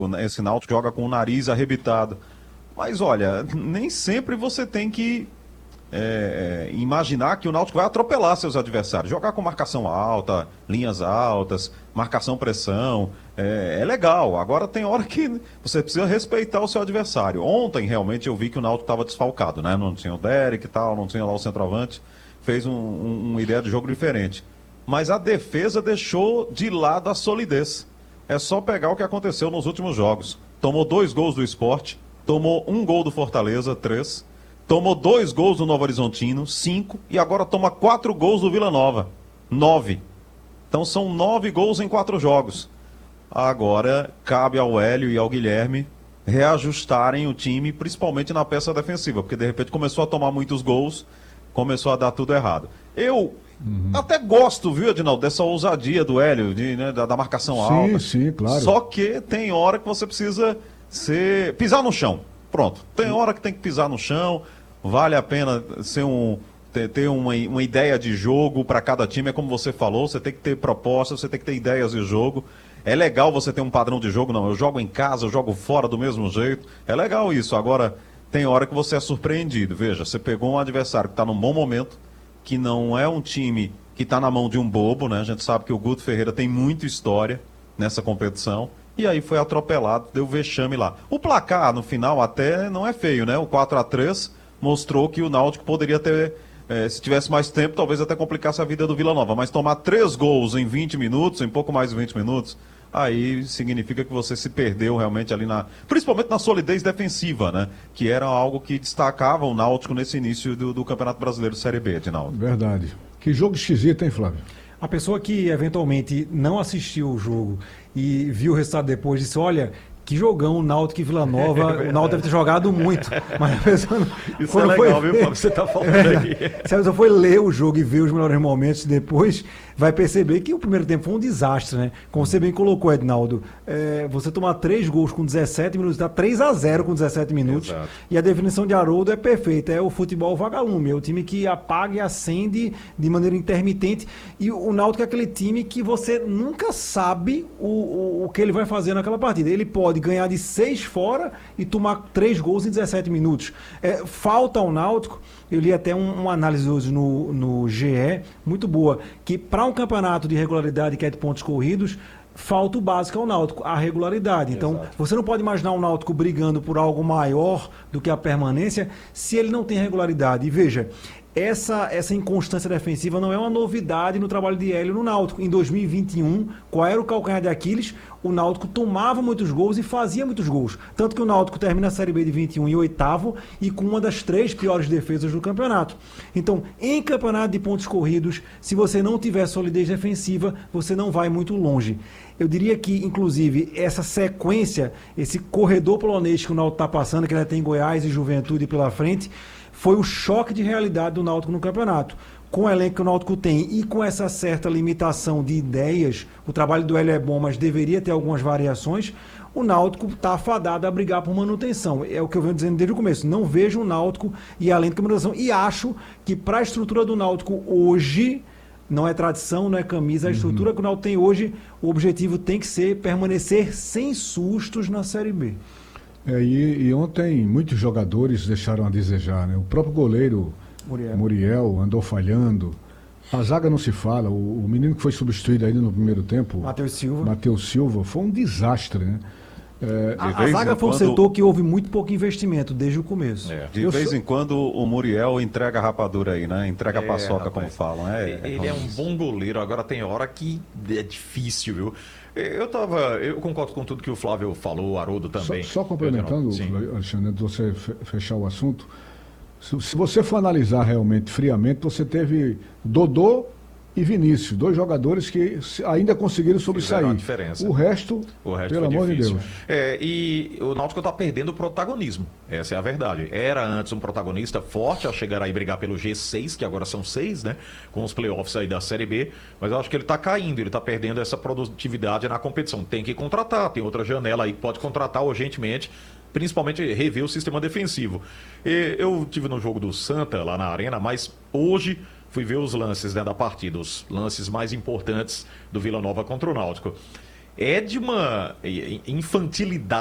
Esse Náutico joga com o nariz arrebitado. Mas olha, nem sempre você tem que imaginar que o Náutico vai atropelar seus adversários. Jogar com marcação alta, linhas altas, marcação-pressão, é legal. Agora tem hora que você precisa respeitar o seu adversário. Ontem, realmente, eu vi que o Náutico estava desfalcado, né? Não tinha o Derek e tal, não tinha lá o centroavante. Fez uma ideia de jogo diferente. Mas a defesa deixou de lado a solidez. É só pegar o que aconteceu nos últimos jogos. Tomou 2 gols do Sport, tomou 1 gol do Fortaleza, 3. Tomou 2 gols do Novo Horizontino, 5. E agora toma 4 gols do Vila Nova, 9. Então são 9 gols em 4 jogos. Agora cabe ao Hélio e ao Guilherme reajustarem o time, principalmente na peça defensiva, porque de repente começou a tomar muitos gols, começou a dar tudo errado. Eu até gosto, viu, Edinaldo, dessa ousadia do Hélio, da marcação alta. Sim, claro. Só que tem hora que você precisa pisar no chão. Pronto. Tem hora que tem que pisar no chão. Vale a pena ter uma ideia de jogo para cada time. É como você falou, você tem que ter propostas, você tem que ter ideias de jogo. É legal você ter um padrão de jogo. Não, eu jogo em casa, eu jogo fora do mesmo jeito. É legal isso. Agora, tem hora que você é surpreendido. Veja, você pegou um adversário que está num bom momento, que não é um time que está na mão de um bobo, né? A gente sabe que o Guto Ferreira tem muita história nessa competição. E aí foi atropelado, deu vexame lá. O placar, no final, até não é feio, né? O 4-3 mostrou que o Náutico poderia ter, se tivesse mais tempo, talvez até complicasse a vida do Vila Nova. Mas tomar 3 gols em 20 minutos, em pouco mais de 20 minutos, aí significa que você se perdeu realmente ali principalmente na solidez defensiva, né? Que era algo que destacava o Náutico nesse início do Campeonato Brasileiro Série B, Edinaldo. Verdade. Que jogo esquisito, hein, Flávio? A pessoa que eventualmente não assistiu o jogo e viu o resultado depois disse, olha, que jogão o Náutico e Vila Nova, o Náutico deve ter jogado muito. Mas a pessoa não, isso é legal, viu, Flávio, você tá falando aí. Se a pessoa foi ler o jogo e ver os melhores momentos depois, vai perceber que o primeiro tempo foi um desastre, né? Como você bem colocou, Edinaldo, você tomar 3 gols com 17 minutos, dá 3-0 com 17 minutos. Exato. E a definição de Haroldo é perfeita, é o futebol vagalume, é o time que apaga e acende de maneira intermitente. E o Náutico é aquele time que você nunca sabe o que ele vai fazer naquela partida. Ele pode ganhar de 6 fora e tomar 3 gols em 17 minutos. Falta ao Náutico, eu li até uma análise hoje no GE, muito boa, que para um campeonato de regularidade que é de pontos corridos, falta o básico ao Náutico, a regularidade. Então, Exato. você não pode imaginar o Náutico brigando por algo maior do que a permanência se ele não tem regularidade. E veja, essa inconstância defensiva não é uma novidade no trabalho de Hélio no Náutico. Em 2021, qual era o calcanhar de Aquiles? O Náutico tomava muitos gols e fazia muitos gols. Tanto que o Náutico termina a Série B de 21 em 8º e com uma das 3 piores defesas do campeonato. Então, em campeonato de pontos corridos, se você não tiver solidez defensiva, você não vai muito longe. Eu diria que, inclusive, essa sequência, esse corredor polonês que o Náutico está passando, que ainda tem Goiás e Juventude pela frente, foi o choque de realidade do Náutico no campeonato. Com o elenco que o Náutico tem e com essa certa limitação de ideias, o trabalho do Hélio é bom, mas deveria ter algumas variações, o Náutico está afadado a brigar por manutenção. É o que eu venho dizendo desde o começo. Não vejo o Náutico ir além da manutenção. E acho que para a estrutura do Náutico hoje, não é tradição, não é camisa, a estrutura que o Náutico tem hoje, o objetivo tem que ser permanecer sem sustos na Série B. E ontem muitos jogadores deixaram a desejar, né? O próprio goleiro Muriel andou falhando. A zaga não se fala. O menino que foi substituído ainda no primeiro tempo, Matheus Silva, foi um desastre, né? A zaga foi um setor que houve muito pouco investimento desde o começo. De vez em quando o Muriel entrega a rapadura aí, né? Entrega a paçoca, rapaz, como falam. Ele é um bom goleiro, agora tem hora que é difícil, viu? Eu concordo com tudo que o Flávio falou, o Haroldo também. Só complementando, Alexandre, antes de você fechar o assunto, se você for analisar realmente, friamente, você teve Dodô e Vinícius, 2 jogadores que ainda conseguiram sobressair. A diferença. O resto pelo amor de Deus. E o Náutico está perdendo o protagonismo, essa é a verdade. Era antes um protagonista forte a chegar aí e brigar pelo G6, que agora são 6, né? Com os playoffs aí da Série B, mas eu acho que ele está caindo, ele está perdendo essa produtividade na competição. Tem que contratar, tem outra janela aí que pode contratar urgentemente, principalmente rever o sistema defensivo. Eu tive no jogo do Santa, lá na Arena, mas hoje fui ver os lances, né, da partida, os lances mais importantes do Vila Nova contra o Náutico. é de uma infantilidade